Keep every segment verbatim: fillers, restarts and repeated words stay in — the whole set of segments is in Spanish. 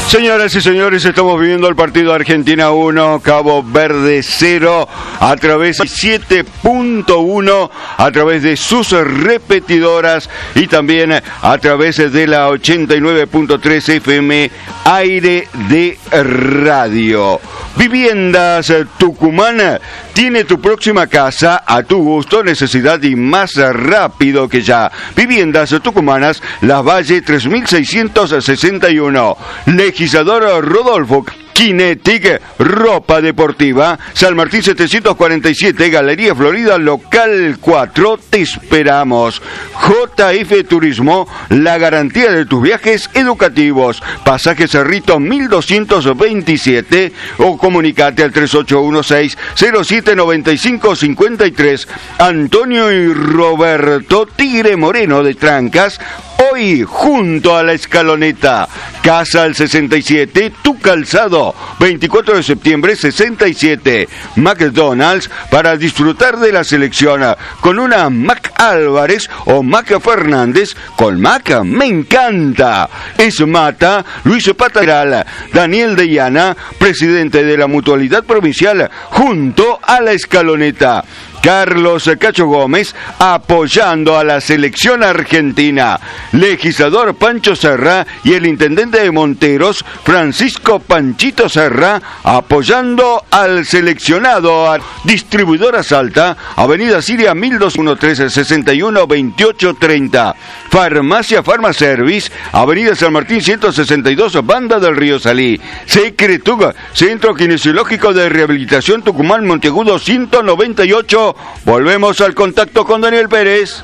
Señoras y señores, estamos viviendo el partido Argentina uno, Cabo Verde cero, a través de siete punto uno, a través de sus repetidoras y también a través de la ochenta y nueve punto tres F M Aire de Radio. Viviendas Tucumán tiene tu próxima casa a tu gusto, necesidad y más rápido que ya. Viviendas Tucumanas, Las Valles tres mil seiscientos sesenta y uno. Legislador Rodolfo Kinetic, ropa deportiva, San Martín setecientos cuarenta y siete, Galería Florida, local cuatro, te esperamos. J F Turismo, la garantía de tus viajes educativos. Pasaje Cerrito mil doscientos veintisiete o comunicate al tres ocho uno seis cero siete nueve cinco cinco tres. Antonio y Roberto Tigre Moreno de Trancas, hoy junto a la Escaloneta. Casa al sesenta y siete, Tu Calzado, veinticuatro de septiembre sesenta y siete. McDonald's, para disfrutar de la selección con una Mac Álvarez o Mac Fernández. Con Mac me encanta. Es Mata, Luis Pataral, Daniel de Llana, presidente de la Mutualidad Provincial, junto a la Escaloneta. Carlos Cacho Gómez apoyando a la selección argentina. Legislador Pancho Serra y el intendente de Monteros, Francisco Panchito Serra, apoyando al seleccionado. Distribuidora Salta, Avenida Siria mil doscientos trece sesenta y uno veintiocho treinta. Farmacia Farmaservice, Avenida San Martín ciento sesenta y dos, Banda del Río Salí. Secretug, Centro Kinesiológico de Rehabilitación Tucumán Monteagudo ciento noventa y ocho. Volvemos al contacto con Daniel Pérez.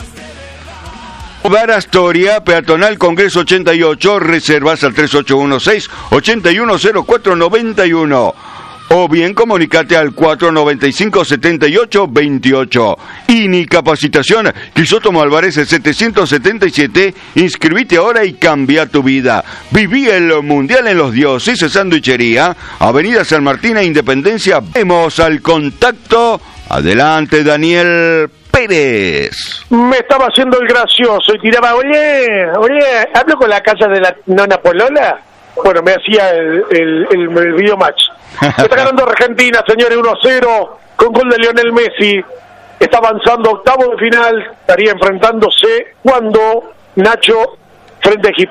Bar Astoria, peatonal Congreso ochenta y ocho, reservas al tres ocho uno seis ocho uno cero cuatro nueve uno. O bien comunicate al cuatro nueve cinco siete ocho dos ocho. INI Capacitación, Crisóstomo Álvarez setecientos setenta y siete. Inscribite ahora y cambia tu vida. Viví el Mundial en los Dioses, Sandwichería, Avenida San Martín e Independencia. Vemos al contacto. Adelante, Daniel Pérez. Me estaba haciendo el gracioso y tiraba, oye, oye, ¿hablo con la casa de la nona Polola? Bueno, me hacía el, el, el, el video match. Está ganando Argentina, señores, uno a cero, con gol de Lionel Messi. Está avanzando octavo de final, estaría enfrentándose cuando Nacho frente a Egipto.